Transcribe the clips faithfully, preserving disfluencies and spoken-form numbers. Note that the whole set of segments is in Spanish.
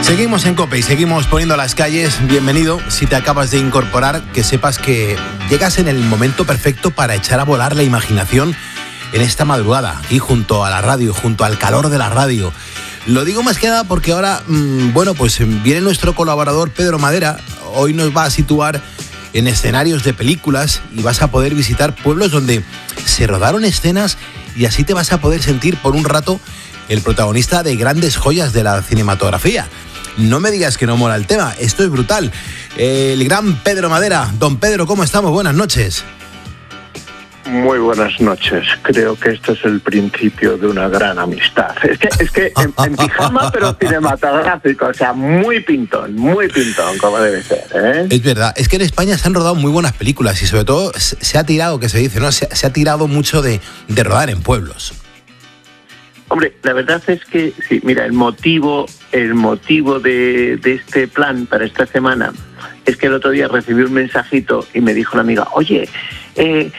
Seguimos en COPE y seguimos poniendo las calles. Bienvenido, si te acabas de incorporar, que sepas que llegas en el momento perfecto para echar a volar la imaginación en esta madrugada, aquí junto a la radio, junto al calor de la radio. Lo digo más que nada porque ahora, mmm, bueno, pues viene nuestro colaborador Pedro Madera. Hoy nos va a situar en escenarios de películas y vas a poder visitar pueblos donde se rodaron escenas y así te vas a poder sentir por un rato el protagonista de grandes joyas de la cinematografía. No me digas que no mola el tema, esto es brutal. El gran Pedro Madera. Don Pedro, ¿cómo estamos? Buenas noches. Muy buenas noches. Creo que este es el principio de una gran amistad. Es que, es que en, en pijama, pero cinematográfico. O sea, muy pintón, muy pintón, como debe ser, ¿eh? Es verdad. Es que en España se han rodado muy buenas películas y sobre todo se ha tirado, que se dice, ¿no? Se, se ha tirado mucho de, de rodar en pueblos. Hombre, la verdad es que, sí, mira, el motivo, el motivo de, de este plan para esta semana es que el otro día recibí un mensajito y me dijo una amiga, oye, eh,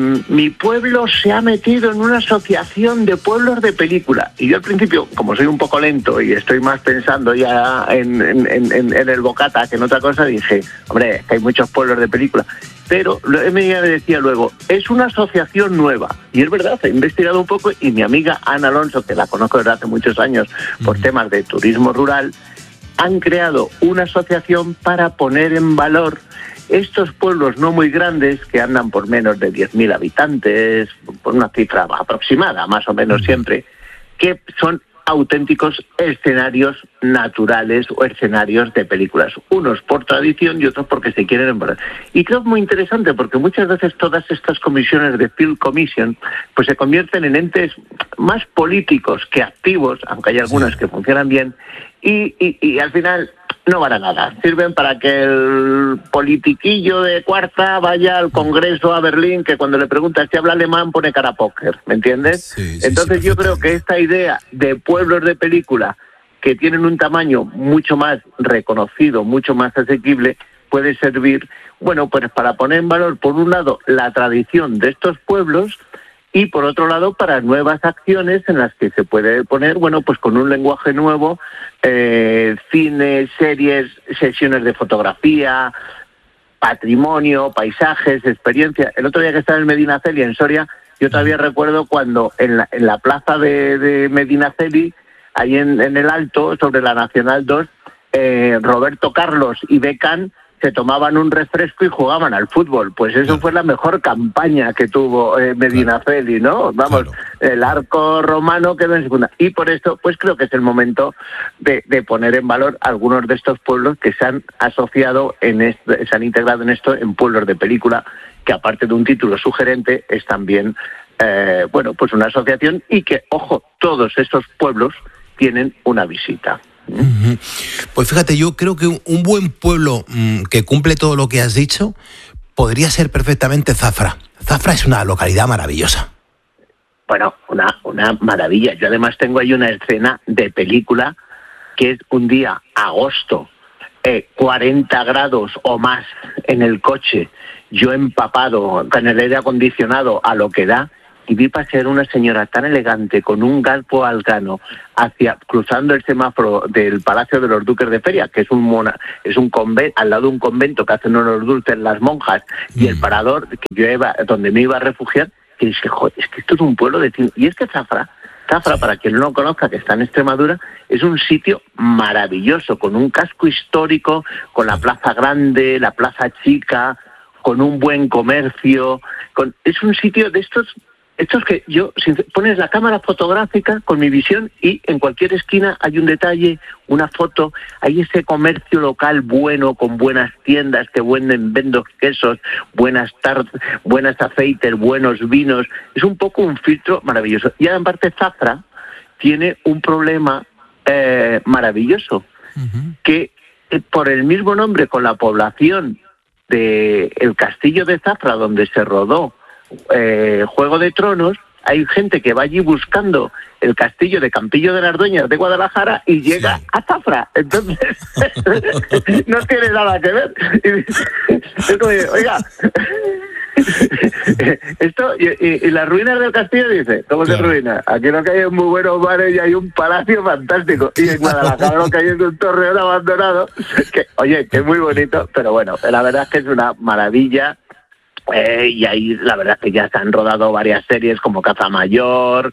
mi pueblo se ha metido en una asociación de pueblos de película. Y yo al principio, como soy un poco lento y estoy más pensando ya en, en, en, en el bocata que en otra cosa, dije, hombre, que hay muchos pueblos de película. Pero ella me decía luego, es una asociación nueva. Y es verdad, he investigado un poco y mi amiga Ana Alonso, que la conozco desde hace muchos años por mm. temas de turismo rural, han creado una asociación para poner en valor estos pueblos no muy grandes que andan por menos de diez mil habitantes, por una cifra aproximada, más o menos siempre, que son auténticos escenarios naturales o escenarios de películas, unos por tradición y otros porque se quieren emparar. Y creo muy interesante porque muchas veces todas estas comisiones de Film Commission pues se convierten en entes más políticos que activos, aunque hay algunas que funcionan bien, y, y, y al final no van a nada. Sirven para que el politiquillo de cuarta vaya al Congreso a Berlín, que cuando le preguntas si habla alemán pone cara a póker, ¿me entiendes? Sí, sí, Entonces sí, yo creo que esta idea de pueblos de película que tienen un tamaño mucho más reconocido, mucho más asequible, puede servir, bueno, pues para poner en valor, por un lado, la tradición de estos pueblos, y por otro lado para nuevas acciones en las que se puede poner, bueno, pues con un lenguaje nuevo, eh, cine, series, sesiones de fotografía, patrimonio, paisajes, experiencia. El otro día que estaba en Medinaceli, en Soria, yo todavía recuerdo cuando en la, en la plaza de, de Medinaceli, ahí en, en el Alto, sobre la Nacional dos, eh, Roberto Carlos y Beckham se tomaban un refresco y jugaban al fútbol. Pues eso claro. fue la mejor campaña que tuvo eh, Medinaceli, ¿no? Vamos, claro. el arco romano quedó en segunda. Y por esto, pues creo que es el momento de, de poner en valor algunos de estos pueblos que se han asociado, en esto, se han integrado en esto, en pueblos de película, que aparte de un título sugerente, es también, eh, bueno, pues una asociación y que, ojo, todos estos pueblos tienen una visita. Pues fíjate, yo creo que un buen pueblo mmm, que cumple todo lo que has dicho podría ser perfectamente Zafra. Zafra es una localidad maravillosa. Bueno, una, una maravilla. Yo además tengo ahí una escena de película que es un día, agosto, eh, cuarenta grados o más en el coche, yo empapado con el aire acondicionado a lo que da, y vi pasear una señora tan elegante con un galpo alcano hacia cruzando el semáforo del Palacio de los Duques de Feria, que es un mona, es un convento, al lado de un convento que hacen unos dulces las monjas, y el parador que yo iba, donde me iba a refugiar, que dije, joder, es que esto es un pueblo de cine. Y es que Zafra, Zafra, para quien no lo conozca, que está en Extremadura, es un sitio maravilloso, con un casco histórico, con la plaza grande, la plaza chica, con un buen comercio, con, es un sitio de estos... Esto es que yo, si pones la cámara fotográfica con mi visión y en cualquier esquina hay un detalle, una foto, hay ese comercio local bueno, con buenas tiendas que venden, venden quesos, buenas tartas, buenos aceites, buenos vinos. Es un poco un filtro maravilloso. Y aparte Zafra tiene un problema eh, maravilloso, uh-huh. que eh, por el mismo nombre, con la población del castillo de Zafra, donde se rodó Eh, Juego de Tronos, hay gente que va allí buscando el castillo de Campillo de las Dueñas de Guadalajara y llega sí. a Zafra. Entonces, no tiene nada que ver. Y es como, oiga, Esto, y, y, y las ruinas del castillo, dice, ¿cómo claro. se ruina? Aquí lo que hay es muy buenos bares y hay un palacio fantástico. Y en Guadalajara lo que hay es un torreón abandonado, que, oye, que es muy bonito, pero bueno, la verdad es que es una maravilla. Eh, y ahí la verdad es que ya se han rodado varias series como Caza Mayor,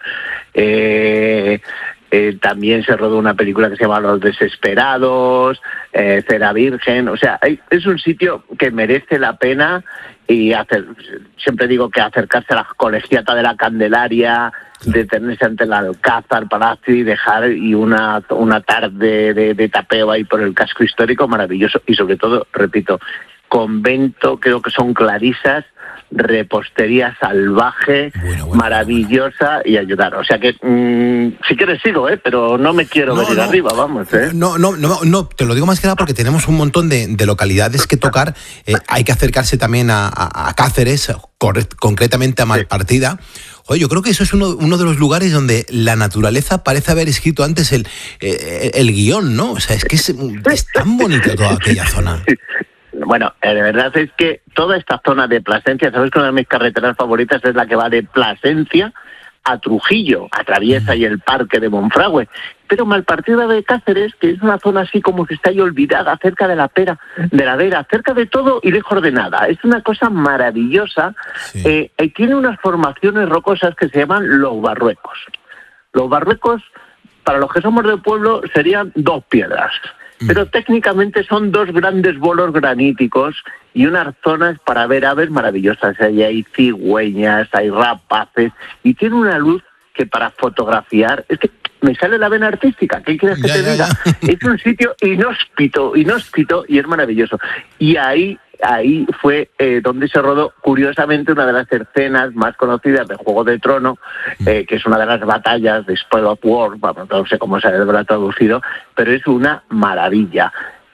eh, eh, también se rodó una película que se llama Los Desesperados, eh, Cera Virgen, o sea, hay, es un sitio que merece la pena y hacer, siempre digo que acercarse a la colegiata de la Candelaria, detenerse ante el Alcázar Palacio y dejar y una, una tarde de, de tapeo ahí por el casco histórico maravilloso y sobre todo, repito, convento, creo que son clarisas, repostería salvaje, bueno, bueno, maravillosa y ayudar. O sea que, mmm, si quieres sigo, ¿eh? Pero no me quiero no, venir no, arriba, vamos, ¿eh? No, no, no, no, te lo digo más que nada porque tenemos un montón de, de localidades que tocar. Eh, hay que acercarse también a, a, a Cáceres, corre, concretamente a Malpartida. Oye, yo creo que eso es uno, uno de los lugares donde la naturaleza parece haber escrito antes el, eh, el guión, ¿no? O sea, es que es, es tan bonita toda aquella zona. Bueno, eh, de verdad es que toda esta zona de Plasencia, sabes que una de mis carreteras favoritas es la que va de Plasencia a Trujillo, atraviesa ahí el parque de Monfragüe, pero Malpartida de Cáceres, que es una zona así como que está ahí olvidada, cerca de la pera, de la Vera, cerca de todo y lejos de nada, es una cosa maravillosa, sí. eh, eh, tiene unas formaciones rocosas que se llaman los Barruecos. Los Barruecos, para los que somos del pueblo, serían dos piedras. Pero técnicamente son dos grandes bolos graníticos y unas zonas para ver aves maravillosas. Ahí hay cigüeñas, hay rapaces y tiene una luz que para fotografiar... Es que me sale la vena artística, ¿qué quieres que ya, te ya, diga? Ya. Es un sitio inhóspito, inhóspito y es maravilloso. Y ahí... Ahí fue eh, donde se rodó, curiosamente, una de las escenas más conocidas de Juego de Tronos, eh, que es una de las batallas de Spoil of War, bueno, no sé cómo se habrá traducido, pero es una maravilla.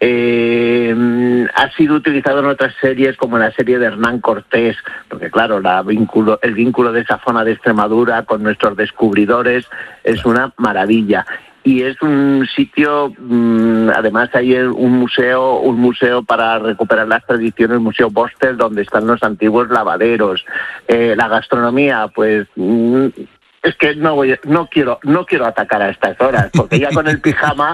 Eh, ha sido utilizado en otras series, como en la serie de Hernán Cortés, porque claro, la vínculo, el vínculo de esa zona de Extremadura con nuestros descubridores es una maravilla. Y es un sitio, mmm, además hay un museo, un museo para recuperar las tradiciones, el Museo Bostel, donde están los antiguos lavaderos. Eh, la gastronomía, pues mmm, es que no voy, no quiero, no quiero atacar a estas horas, porque ya con el pijama,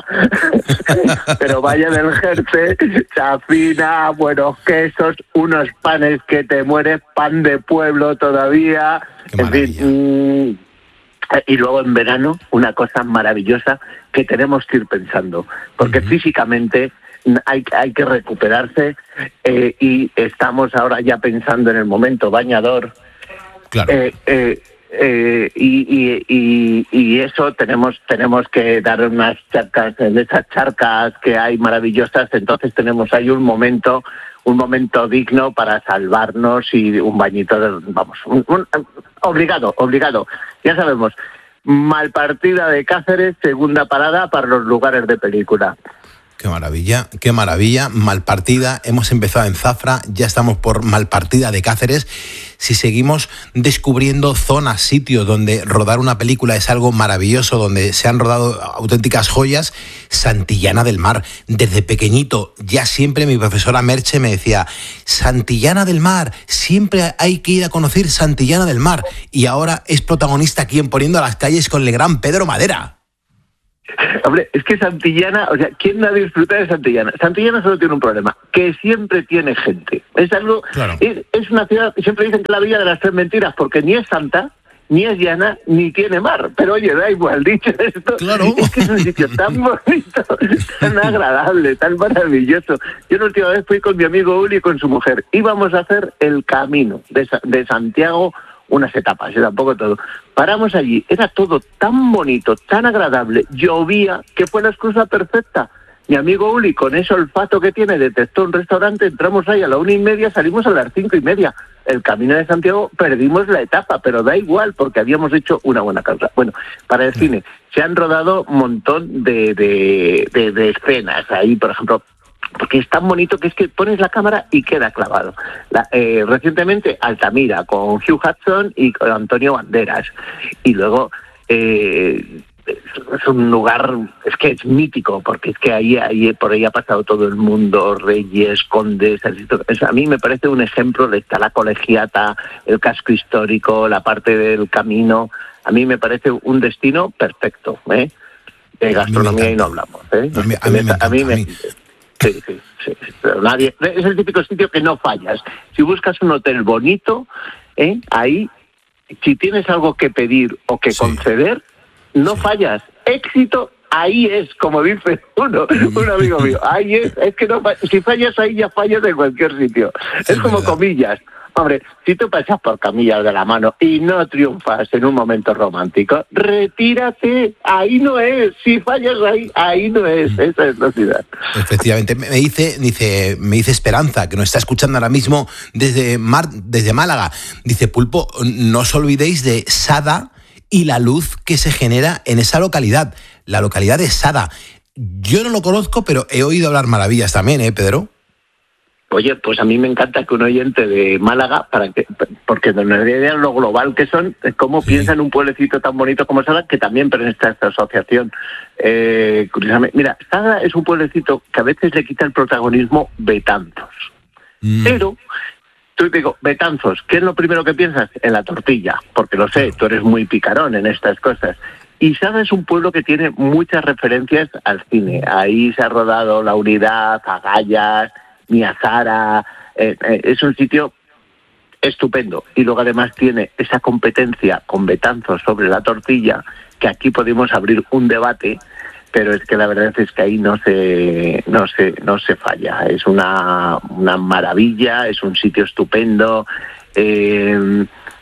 pero vaya del Jerce, chafina, buenos quesos, unos panes que te mueres, pan de pueblo todavía, en fin. Mmm, Y luego en verano, una cosa maravillosa que tenemos que ir pensando, porque uh-huh. físicamente hay, hay que recuperarse eh, y estamos ahora ya pensando en el momento bañador. Claro. Eh, eh, eh, y, y, y, y eso tenemos tenemos que dar unas charcas, en esas charcas que hay maravillosas, entonces tenemos ahí un momento un momento digno para salvarnos y un bañito, de, vamos, un, un, obligado, obligado. Ya sabemos, Malpartida de Cáceres, segunda parada para los lugares de película. Qué maravilla, qué maravilla. Malpartida, hemos empezado en Zafra, ya estamos por Malpartida de Cáceres. Si seguimos descubriendo zonas, sitios donde rodar una película es algo maravilloso, donde se han rodado auténticas joyas, Santillana del Mar. Desde pequeñito, ya siempre mi profesora Merche me decía, Santillana del Mar, siempre hay que ir a conocer Santillana del Mar. Y ahora es protagonista aquí en Poniendo las Calles con el gran Pedro Madera. Hombre, es que Santillana, o sea, ¿quién no disfruta de Santillana? Santillana solo tiene un problema, que siempre tiene gente. Es algo, claro. es, es una ciudad, siempre dicen que la villa de las tres mentiras, porque ni es santa, ni es llana, ni tiene mar. Pero oye, da igual, dicho esto, claro. Es que es un sitio tan bonito, tan agradable, tan maravilloso. Yo la última vez fui con mi amigo Uli y con su mujer. Íbamos a hacer el camino de, de Santiago, unas etapas, y tampoco todo. Paramos allí, era todo tan bonito, tan agradable, llovía, que fue la excusa perfecta. Mi amigo Uli, con ese olfato que tiene, detectó un restaurante, entramos ahí a la una y media, salimos a las cinco y media. El Camino de Santiago, perdimos la etapa, pero da igual, porque habíamos hecho una buena causa. Bueno, para el cine, se han rodado un montón de, de, de, de escenas. Ahí, por ejemplo, porque es tan bonito que es que pones la cámara y queda clavado. La, eh, recientemente Altamira con Hugh Hudson y con Antonio Banderas, y luego eh, es un lugar, es que es mítico, porque es que ahí, ahí por ahí ha pasado todo el mundo, reyes, condes, es, a mí me parece un ejemplo de está la colegiata, el casco histórico, la parte del camino, a mí me parece un destino perfecto, ¿eh? De gastronomía y no hablamos, ¿eh? A mí, a mí me encanta, a mí me, a mí. Sí, sí, sí, pero nadie, es el típico sitio que no fallas. Si buscas un hotel bonito, ¿eh? Ahí, si tienes algo que pedir o que sí. conceder, no sí. fallas. Éxito, ahí es, como dice uno, un amigo mío, ahí es, es que no, si fallas ahí ya fallas en cualquier sitio. Es, es como verdad. Comillas. Hombre, si tú pasas por camillas de la mano y no triunfas en un momento romántico, retírate, ahí no es, si fallas ahí, ahí no es, esa es la ciudad. Efectivamente, me dice, dice, me dice Esperanza, que nos está escuchando ahora mismo desde, Mar, desde Málaga, dice, Pulpo, no os olvidéis de Sada y la luz que se genera en esa localidad, la localidad de Sada. Yo no lo conozco, pero he oído hablar maravillas también, ¿eh, Pedro? Oye, pues a mí me encanta que un oyente de Málaga, para que, porque nos vean lo global que son, cómo sí. piensa en un pueblecito tan bonito como Sada, que también pertenece a esta asociación. Eh, curiosamente, mira, Sada es un pueblecito que a veces le quita el protagonismo Betanzos. Mm. Pero, tú te digo, Betanzos, ¿qué es lo primero que piensas? En la tortilla, porque lo sé, tú eres muy picarón en estas cosas. Y Sada es un pueblo que tiene muchas referencias al cine. Ahí se ha rodado La Unidad, Agallas, Miazara, eh, eh, es un sitio estupendo y luego además tiene esa competencia con Betanzos sobre la tortilla, que aquí podemos abrir un debate, pero es que la verdad es que ahí no se no se no se falla, es una una maravilla, es un sitio estupendo, eh,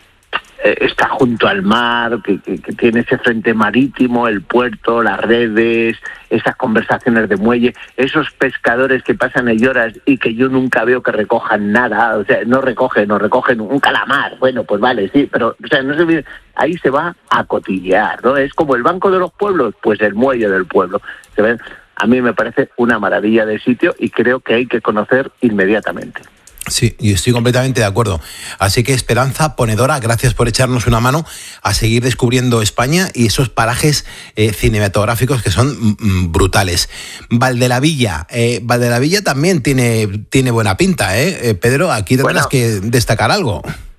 está junto al mar, que, que, que tiene ese frente marítimo, el puerto, las redes, esas conversaciones de muelle, esos pescadores que pasan en horas y que yo nunca veo que recojan nada, o sea, no recogen, no recogen un calamar, bueno, pues vale, sí, pero o sea, no se, ahí se va a cotillear, ¿no? Es como el Banco de los Pueblos, pues el muelle del pueblo. ¿Se ven? A mí me parece una maravilla de sitio y creo que hay que conocer inmediatamente. Sí, y estoy completamente de acuerdo. Así que Esperanza Ponedora, gracias por echarnos una mano a seguir descubriendo España y esos parajes eh, cinematográficos que son mm, brutales. Valdelavilla, eh, Valdelavilla también tiene, tiene buena pinta, ¿eh? eh Pedro, aquí tendrás bueno. que destacar algo.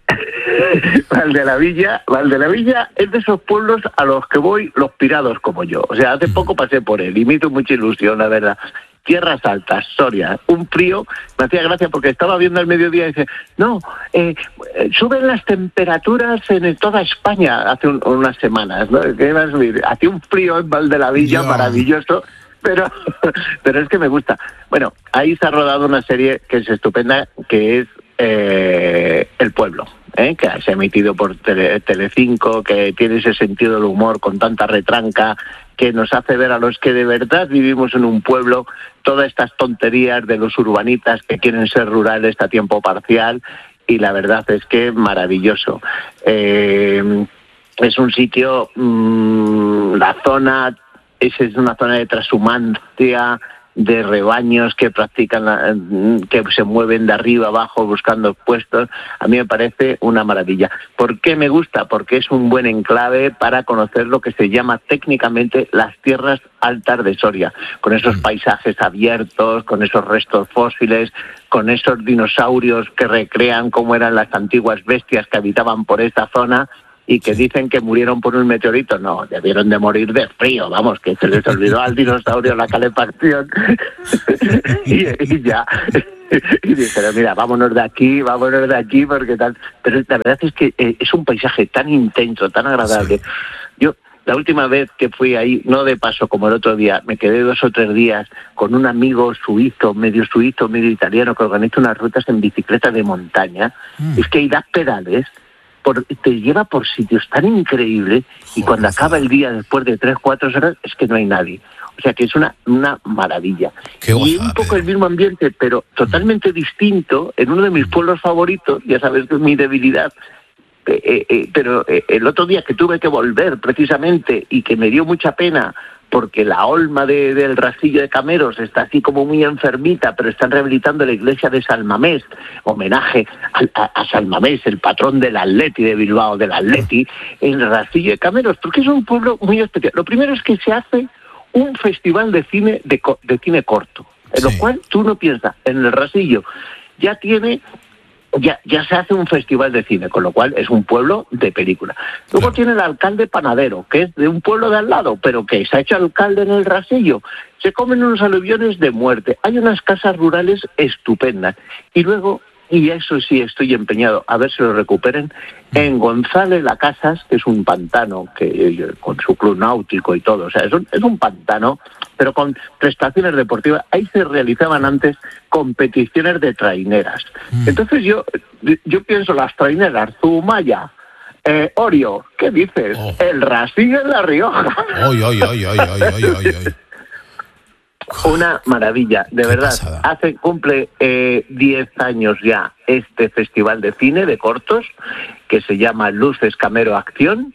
Valdelavilla, Valdelavilla es de esos pueblos a los que voy los pirados como yo. O sea, hace poco pasé por él y me hizo mucha ilusión, la verdad. Tierras Altas, Soria, un frío, me hacía gracia porque estaba viendo al mediodía y dice, no, eh, suben las temperaturas en toda España hace un, unas semanas, ¿no? ¿Qué iba a subir? Hacía un frío en Valdelavilla, yeah. maravilloso, pero, pero es que me gusta. Bueno, ahí se ha rodado una serie que es estupenda, que es eh, El Pueblo. ¿Eh? Que se ha emitido por Tele, Telecinco, que tiene ese sentido del humor con tanta retranca, que nos hace ver a los que de verdad vivimos en un pueblo todas estas tonterías de los urbanitas que quieren ser rurales a tiempo parcial, y la verdad es que maravilloso. Eh, es un sitio, mmm, la zona, es, es una zona de transhumancia, de rebaños que practican, la, que se mueven de arriba abajo buscando puestos. A mí me parece una maravilla. ¿Por qué me gusta? Porque es un buen enclave para conocer lo que se llama técnicamente las tierras altas de Soria, con esos paisajes abiertos, con esos restos fósiles, con esos dinosaurios que recrean cómo eran las antiguas bestias que habitaban por esta zona y que dicen que murieron por un meteorito. No, debieron de morir de frío, vamos, que se les olvidó al dinosaurio la calefacción y, y ya. Y dijeron, mira, vámonos de aquí, vámonos de aquí, porque tal. Pero la verdad es que eh, es un paisaje tan intenso, tan agradable. Sí. Yo, la última vez que fui ahí, no de paso como el otro día, me quedé dos o tres días con un amigo suizo, medio suizo, medio italiano, que organiza unas rutas en bicicleta de montaña. Mm. Es que ahí das pedales, Por, te lleva por sitios tan increíbles y Joder, cuando acaba el día después de tres, cuatro horas es que no hay nadie. O sea que es una, una maravilla. Qué y un poco el mismo ambiente, pero totalmente mm. distinto, en uno de mis pueblos favoritos, ya sabes que es mi debilidad, eh, eh, pero eh, el otro día que tuve que volver precisamente y que me dio mucha pena porque la olma de, del Rasillo de Cameros está así como muy enfermita, pero están rehabilitando la iglesia de San Mamés, homenaje a, a, a San Mamés, el patrón del Atleti de Bilbao, del Atleti, en el Rasillo de Cameros, porque es un pueblo muy especial. Lo primero es que se hace un festival de cine de, de cine corto, en sí. lo cual tú no piensas, en el Rasillo ya tiene... Ya, ya se hace un festival de cine, con lo cual es un pueblo de película. Luego claro. tiene el alcalde panadero, que es de un pueblo de al lado, pero que se ha hecho alcalde en el Rasillo. Se comen unos aluviones de muerte. Hay unas casas rurales estupendas. Y luego, y eso sí estoy empeñado a ver si lo recuperen, en González La Casas, que es un pantano, que con su club náutico y todo, o sea, es un, es un pantano, pero con prestaciones deportivas. Ahí se realizaban antes competiciones de traineras. Mm. Entonces yo yo pienso, las traineras, Zumaya, eh, Orio, ¿qué dices? Oh. El Rasillo en La Rioja. Oy, oy, oy, oy, oy, oy, oy, oy. Una maravilla, de verdad. Pasada. Hace cumple diez eh, años ya este festival de cine de cortos que se llama Luces Camero Acción,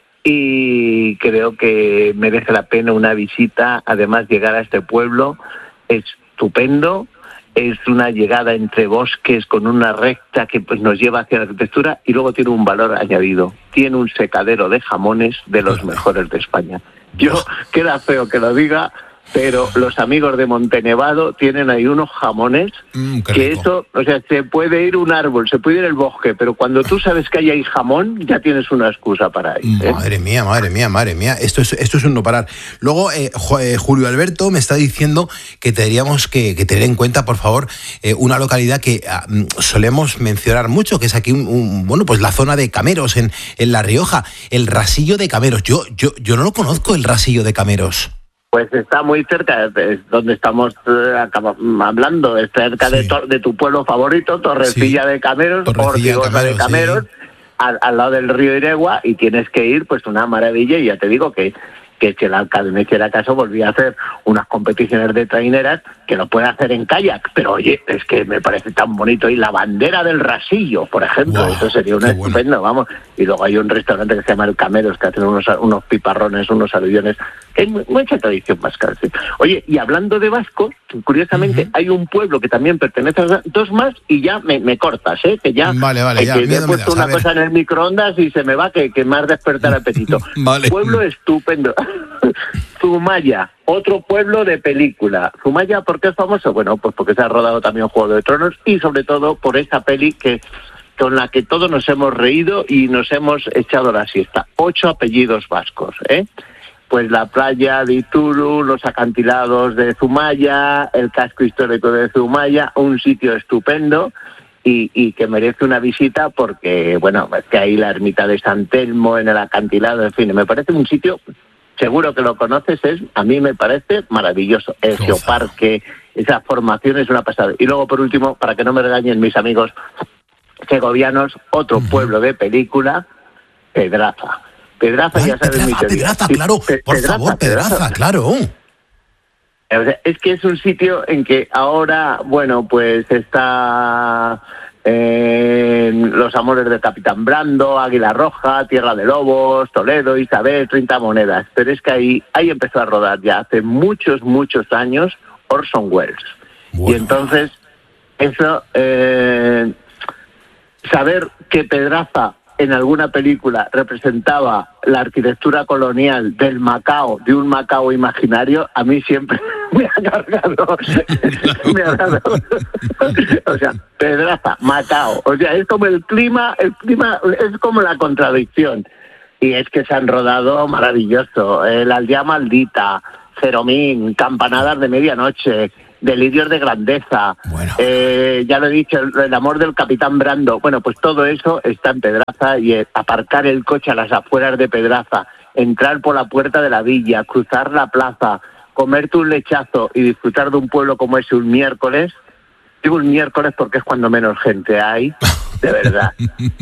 y creo que merece la pena una visita. Además, llegar a este pueblo es estupendo. Es una llegada entre bosques con una recta que pues nos lleva hacia la arquitectura, y luego tiene un valor añadido. Tiene un secadero de jamones de los mejores de España. Yo, queda feo que lo diga, pero los amigos de Montenevado tienen ahí unos jamones mm, que eso, o sea, se puede ir un árbol, se puede ir el bosque, pero cuando tú sabes que hay ahí jamón, ya tienes una excusa para ir, ¿eh? Madre mía, madre mía, madre mía, esto es, esto es un no parar. Luego, eh, Julio Alberto me está diciendo que tendríamos que, que tener en cuenta, por favor, eh, una localidad que um, solemos mencionar mucho, que es aquí, un, un, bueno, pues la zona de Cameros, en, en La Rioja, el Rasillo de Cameros. Yo, yo, yo no lo conozco, el Rasillo de Cameros. Pues está muy cerca, es donde estamos eh, hablando, es cerca sí. de, to, de tu pueblo favorito, Torrecilla sí. de Cameros, Ortigosa de Cameros, sí. al, al lado del río Iregua, y tienes que ir, pues una maravilla. Y ya te digo que que si el alcalde me hiciera caso, volvía a hacer unas competiciones de traineras, que lo puede hacer en kayak, pero oye, es que me parece tan bonito. Y la bandera del Rasillo, por ejemplo, wow, eso sería un estupendo, bueno. vamos. Y luego hay un restaurante que se llama El Cameros, que hacen unos, unos piparrones, unos aluviones, que hay mucha tradición vasca. ¿Sí? Oye, y hablando de vasco, curiosamente, uh-huh. hay un pueblo que también pertenece a dos más, y ya me, me cortas, ¿eh? Que ya, vale, vale, eh, ya que me he puesto una cosa en el microondas y se me va, que, que más despertar apetito. Vale. Pueblo estupendo. Zumaya, otro pueblo de película. Zumaya, ¿por qué es famoso? Bueno, pues porque se ha rodado también Juego de Tronos, y sobre todo por esta peli que con la que todos nos hemos reído y nos hemos echado la siesta. Ocho apellidos vascos, ¿eh? Pues la playa de Ituru, los acantilados de Zumaya, el casco histórico de Zumaya, un sitio estupendo y, y que merece una visita porque, bueno, es que ahí la ermita de San Telmo, en el acantilado, en fin, me parece un sitio... Seguro que lo conoces, es a mí me parece maravilloso. El geoparque, esa formación es una pasada. Y luego, por último, para que no me regañen mis amigos segovianos, otro uh-huh. pueblo de película, Pedraza. Pedraza, ya sabes, Pedraza, mi Pedraza, claro, Pe- por Pedraza, favor, Pedraza, Pedraza, claro. O sea, es que es un sitio en que ahora, bueno, pues está... Eh, Los amores del Capitán Brando, Águila Roja, Tierra de Lobos, Toledo, Isabel, treinta monedas. Pero es que ahí, ahí empezó a rodar ya hace muchos, muchos años Orson Welles. Bueno. Y entonces, eso, eh, saber que Pedraza en alguna película representaba la arquitectura colonial del Macao, de un Macao imaginario, a mí siempre me ha cargado. me ha dado. O sea, Pedraza, Macao. O sea, es como el clima, el clima es como la contradicción. Y es que se han rodado maravilloso. Eh, la aldea maldita, Ceromín, campanadas de medianoche, delirios de grandeza, bueno. eh, ya lo he dicho, el, el amor del Capitán Brando. Bueno, pues todo eso está en Pedraza, y eh, aparcar el coche a las afueras de Pedraza, entrar por la puerta de la villa, cruzar la plaza, comerte un lechazo y disfrutar de un pueblo como ese un miércoles. Digo un miércoles porque es cuando menos gente hay, de verdad.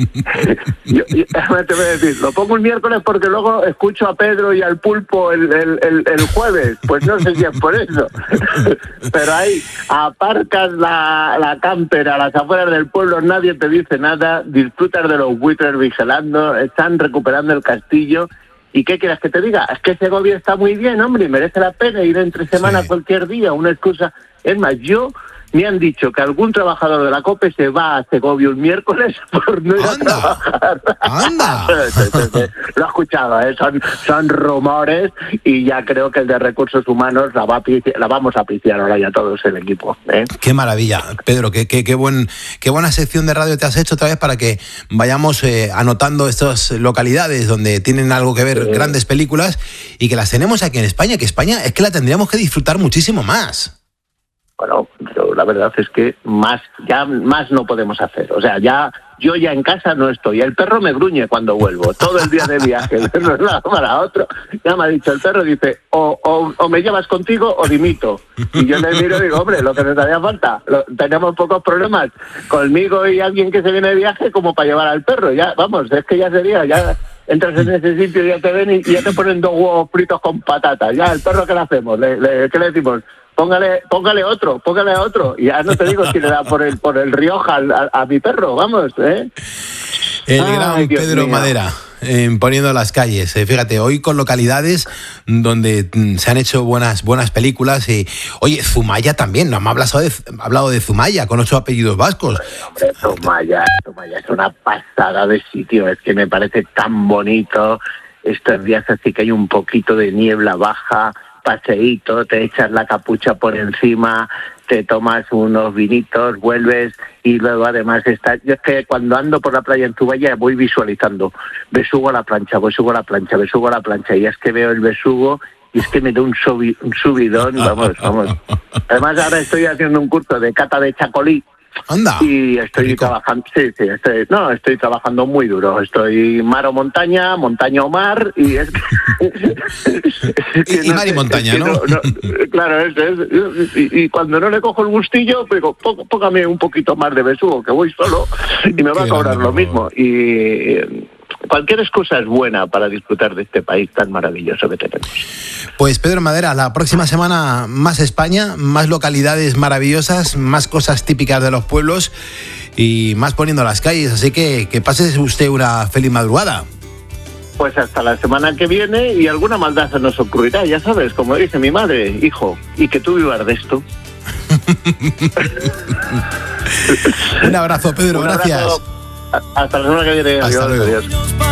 yo, yo, te voy a decir, lo pongo un miércoles porque luego escucho a Pedro y al Pulpo el, el, el, el jueves, pues no sé si es por eso. Pero ahí aparcas la, la camper a las afueras del pueblo, nadie te dice nada, disfrutas de los buitres vigilando, están recuperando el castillo, ¿Y qué quieras que te diga? Es que Segovia está muy bien, hombre, y merece la pena ir entre semana Sí. cualquier día, una excusa. Es más, yo me han dicho que algún trabajador de la COPE se va a Segovia un miércoles por no ir ¡Anda! a trabajar. ¡Anda! Sí, sí, sí. Lo he escuchado, ¿eh? son, son rumores y ya creo que el de Recursos Humanos la, va a pici- la vamos a piciar ahora ya todos el equipo. ¿eh? Qué maravilla, Pedro, qué, qué, qué, buen, qué buena sección de radio te has hecho otra vez para que vayamos eh, anotando estas localidades donde tienen algo que ver Sí. grandes películas y que las tenemos aquí en España, que España es que la tendríamos que disfrutar muchísimo más. Bueno, pero la verdad es que más ya más no podemos hacer. O sea, ya yo ya en casa no estoy. El perro me gruñe cuando vuelvo. Todo el día de viaje, de un lado para otro. Ya me ha dicho el perro, dice, o, o, o me llevas contigo o dimito. Y yo le miro y digo, hombre, lo que nos haría falta. Lo, tenemos pocos problemas conmigo y alguien que se viene de viaje como para llevar al perro. Ya, vamos, es que ya sería, ya... Entras en ese sitio y ya te ven y ya te ponen dos huevos fritos con patatas. Ya, el perro, ¿qué le hacemos? Le, le, ¿Qué le decimos? Póngale, póngale otro, póngale otro. Y ya no te digo si le da por el por el Rioja a, a mi perro, vamos, ¿eh? El Ay, gran Dios Pedro mío. Madera, eh, poniendo las calles. Eh, fíjate, hoy con localidades donde mm, se han hecho buenas buenas películas. Y, oye, Zumaya también, no me ha hablado de, hablado de Zumaya, con ocho apellidos vascos. Hombre, Zumaya, Zumaya es una pasada de sitio. Es que me parece tan bonito. Estos días así que hay un poquito de niebla baja, paseíto, te echas la capucha por encima, te tomas unos vinitos, vuelves y luego además estás... Yo es que cuando ando por la playa en Zumaya voy visualizando besugo a la plancha, besugo a la plancha, besugo a la plancha y es que veo el besugo y es que me da un, subi, un subidón, vamos, vamos. Además ahora estoy haciendo un curso de cata de chacolí. Anda. Y estoy trabajando, sí, sí, estoy, no, estoy trabajando muy duro. Estoy mar o montaña, montaña o mar, y es que... es que Y, y mar y sé, montaña, es que ¿no? no, claro, es, es, y, y cuando no le cojo el gustillo, pues digo, pó- póngame un poquito más de besugo, que voy solo, y me va Qué a cobrar grande, lo por mismo. Y eh, cualquier excusa es buena para disfrutar de este país tan maravilloso que tenemos. Pues Pedro Madera, la próxima semana más España, más localidades maravillosas, más cosas típicas de los pueblos y más poniendo las calles. Así que que pase usted una feliz madrugada. Pues hasta la semana que viene y alguna maldad se nos ocurrirá, ya sabes, como dice mi madre, hijo, y que tú vivas de esto. Un abrazo, Pedro, Un gracias. abrazo. Hasta la semana que viene. Hasta Adiós, luego. adiós.